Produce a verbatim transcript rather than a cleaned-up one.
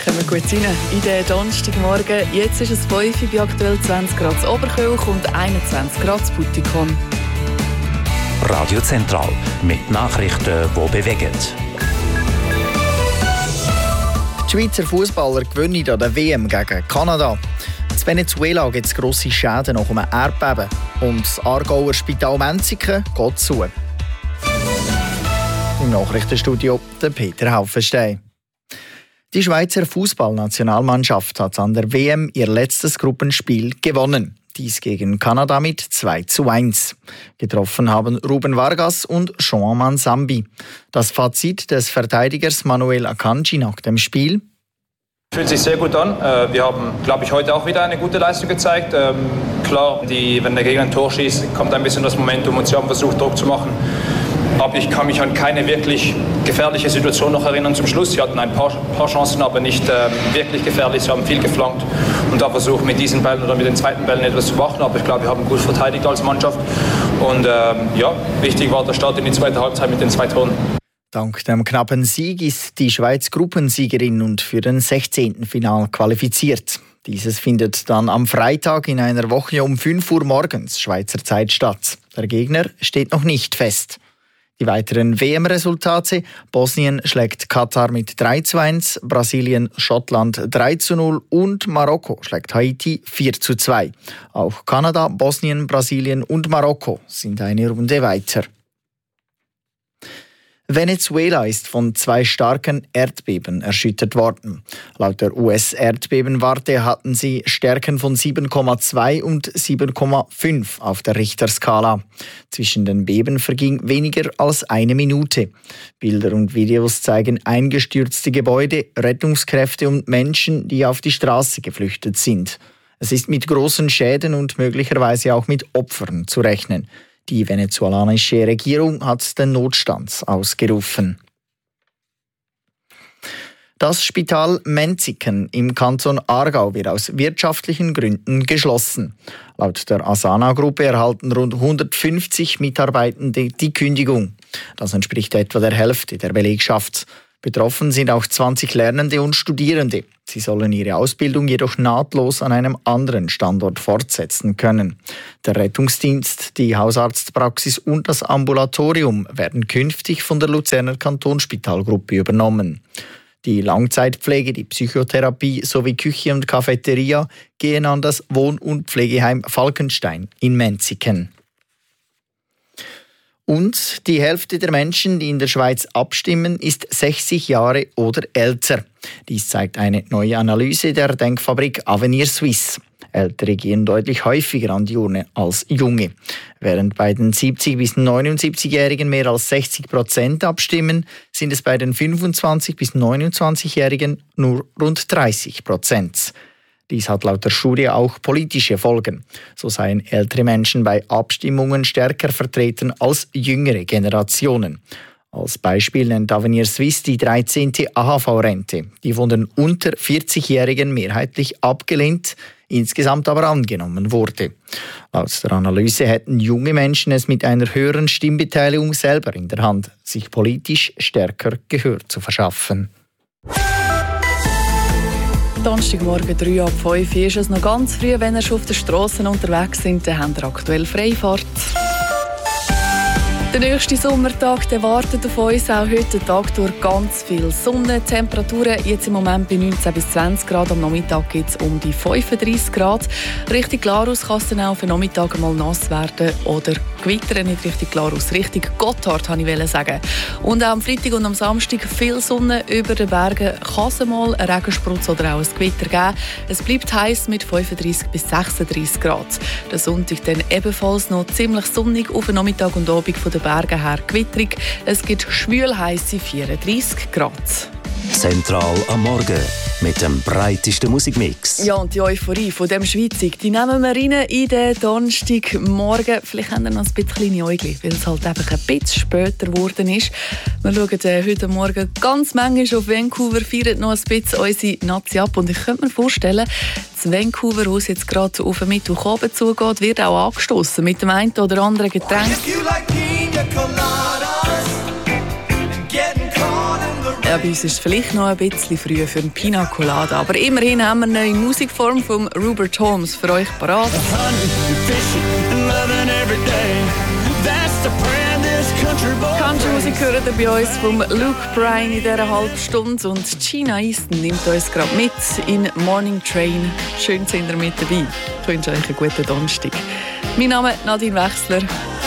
Kommen wir gut rein in den Donnerstagmorgen. Jetzt ist es fünf Uhr, bei aktuell zwanzig Grad in Oberkirch und einundzwanzig Grad in Buttikon. Radio Zentral mit Nachrichten, die bewegen. Die Schweizer Fußballer gewinnen an der W M gegen Kanada. In Venezuela gibt es grosse Schäden nach einem Erdbeben. Und das Aargauer Spital Menziken geht zu. Im Nachrichtenstudio der Peter Haufenstein. Die Schweizer Fußballnationalmannschaft hat an der W M ihr letztes Gruppenspiel gewonnen. Dies gegen Kanada mit zwei zu eins. Getroffen haben Ruben Vargas und Jean Mansambi. Das Fazit des Verteidigers Manuel Akanji nach dem Spiel: Fühlt sich sehr gut an. Wir haben, glaube ich, heute auch wieder eine gute Leistung gezeigt. Klar, die, wenn der Gegner ein Tor schießt, kommt ein bisschen das Momentum und sie haben versucht, Druck zu machen. Aber ich kann mich an keine wirklich gefährliche Situation noch erinnern zum Schluss. Sie hatten ein paar, paar Chancen, aber nicht äh, wirklich gefährlich. Sie haben viel geflankt und da versucht mit diesen Bällen oder mit den zweiten Bällen etwas zu machen. Aber ich glaube, wir haben gut verteidigt als Mannschaft. Und ähm, ja, wichtig war der Start in die zweite Halbzeit mit den zwei Toren. Dank dem knappen Sieg ist die Schweiz Gruppensiegerin und für den sechzehnten Final qualifiziert. Dieses findet dann am Freitag in einer Woche um fünf Uhr morgens Schweizer Zeit statt. Der Gegner steht noch nicht fest. Die weiteren W M-Resultate: Bosnien schlägt Katar mit drei zu eins, Brasilien Schottland drei zu null und Marokko schlägt Haiti vier zu zwei. Auch Kanada, Bosnien, Brasilien und Marokko sind eine Runde weiter. Venezuela ist von zwei starken Erdbeben erschüttert worden. Laut der U S-Erdbebenwarte hatten sie Stärken von sieben Komma zwei und sieben Komma fünf auf der Richterskala. Zwischen den Beben verging weniger als eine Minute. Bilder und Videos zeigen eingestürzte Gebäude, Rettungskräfte und Menschen, die auf die Straße geflüchtet sind. Es ist mit großen Schäden und möglicherweise auch mit Opfern zu rechnen. Die venezolanische Regierung hat den Notstand ausgerufen. Das Spital Menziken im Kanton Aargau wird aus wirtschaftlichen Gründen geschlossen. Laut der Asana-Gruppe erhalten rund hundertfünfzig Mitarbeitende die Kündigung. Das entspricht etwa der Hälfte der Belegschaft. Betroffen sind auch zwanzig Lernende und Studierende. Sie sollen ihre Ausbildung jedoch nahtlos an einem anderen Standort fortsetzen können. Der Rettungsdienst, die Hausarztpraxis und das Ambulatorium werden künftig von der Luzerner Kantonsspitalgruppe übernommen. Die Langzeitpflege, die Psychotherapie sowie Küche und Cafeteria gehen an das Wohn- und Pflegeheim Falkenstein in Menziken. Und die Hälfte der Menschen, die in der Schweiz abstimmen, ist sechzig Jahre oder älter. Dies zeigt eine neue Analyse der Denkfabrik Avenir Suisse. Ältere gehen deutlich häufiger an die Urne als Junge. Während bei den siebzig- bis neunundsiebzigjährigen mehr als sechzig Prozent abstimmen, sind es bei den fünfundzwanzig- bis neunundzwanzigjährigen nur rund dreißig Prozent. Dies hat laut der Studie auch politische Folgen. So seien ältere Menschen bei Abstimmungen stärker vertreten als jüngere Generationen. Als Beispiel nennt Avenir Suisse die dreizehnte A H V-Rente, die von den unter vierzigjährigen mehrheitlich abgelehnt, insgesamt aber angenommen wurde. Laut der Analyse hätten junge Menschen es mit einer höheren Stimmbeteiligung selber in der Hand, sich politisch stärker Gehör zu verschaffen. Donnerstagmorgen drei ab fünf ist es noch ganz früh. Wenn ihr schon auf den Strassen unterwegs sind, dann habt ihr aktuell Freifahrt. Der nächste Sommertag der wartet auf uns auch heute Tag durch ganz viel Sonne. Temperaturen jetzt im Moment bei neunzehn bis zwanzig Grad. Am Nachmittag geht es um die fünfunddreissig Grad. Richtig Glarus kann es dann auch für Nachmittag mal nass werden oder gewittern. Nicht richtig Glarus, richtig Gotthard, wollte ich sagen. Und auch am Freitag und am Samstag viel Sonne über den Bergen. Kann es mal einen Regensprutz oder auch ein Gewitter geben. Es bleibt heiß mit fünfunddreissig bis sechsunddreissig Grad. Der Sonntag dann ebenfalls noch ziemlich sonnig auf den Nachmittag und Abend von der Bergen her gewitterig. Es gibt schwülheisse vierunddreissig Grad. Zentral am Morgen mit dem breitesten Musikmix. Ja, und die Euphorie von dem Schweizig, die nehmen wir rein in den Donnerstagmorgen. Vielleicht haben wir noch ein bisschen kleine Äugel, weil es halt einfach ein bisschen später geworden ist. Wir schauen äh, heute Morgen ganz manchmal auf Vancouver, feiern noch ein bisschen unsere Nazi ab. Und ich könnte mir vorstellen, dass Vancouver, wo es jetzt gerade auf den Mittwochabend zugeht, wird auch angestoßen mit dem einen oder anderen Getränk. Ja, bei uns ist es vielleicht noch ein bisschen früh für einen Pina Colada, aber immerhin haben wir eine neue Musikform von Robert Holmes für euch parat. Country-Musik hören bei uns vom Luke Bryan in dieser halben Stunde und Gina Easton nimmt uns gerade mit in Morning Train. Schön, sind ihr mit dabei. Ich wünsche euch einen guten Donnerstag. Mein Name ist Nadine Wechsler.